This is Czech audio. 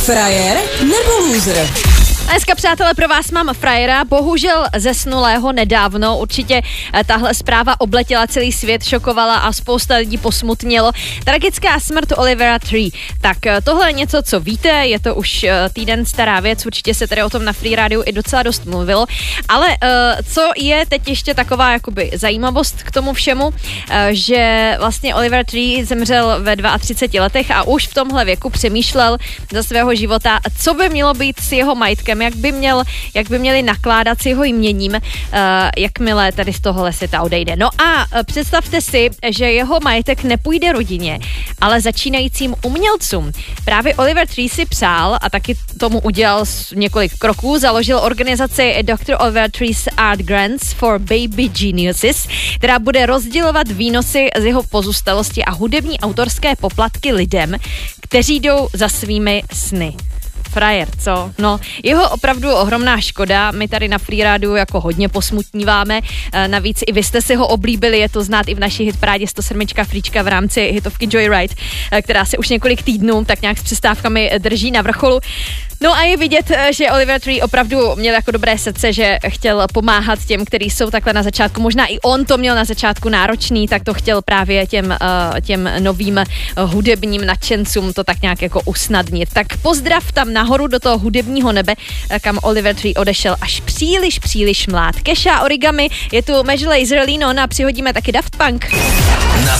Frajer nebo loser? A dneska, přátelé, pro vás mám frajera, bohužel zesnulého nedávno. Určitě tahle zpráva obletěla celý svět, šokovala a spousta lidí posmutnilo. Tragická smrt Olivera Tree. Tak tohle je něco, co víte, je to už týden stará věc, určitě se tady o tom na Free Rádiu i docela dost mluvilo. Ale co je teď ještě taková jakoby zajímavost k tomu všemu, že vlastně Oliver Tree zemřel ve 32 letech a už v tomhle věku přemýšlel za svého života, co by mělo být s jeho majetkem, jak by měli nakládat s jeho jměním, jakmile tady z tohohle světa odejde. No a představte si, že jeho majetek nepůjde rodině, ale začínajícím umělcům. Právě Oliver Tree si přál a taky tomu udělal několik kroků, založil organizaci Dr. Oliver Tree's Art Grants for Baby Geniuses, která bude rozdělovat výnosy z jeho pozůstalosti a hudební autorské poplatky lidem, kteří jdou za svými sny. Frajer, co? No, jeho opravdu ohromná škoda, my tady na Free Rádiu jako hodně posmutníváme, navíc i vy jste si ho oblíbili, je to znát i v naší hitparádě 107 Fríčka v rámci hitovky Joyride, která se už několik týdnů tak nějak s přestávkami drží na vrcholu. No a je vidět, že Oliver Tree opravdu měl jako dobré srdce, že chtěl pomáhat těm, kteří jsou takhle na začátku. Možná i on to měl na začátku náročný, tak to chtěl právě těm novým hudebním nadšencům to tak nějak jako usnadnit. Tak pozdrav tam nahoru do toho hudebního nebe, kam Oliver Tree odešel až příliš mlád. Kesha, Origami, je tu Major Lazer, Lean On a přihodíme taky Daft Punk.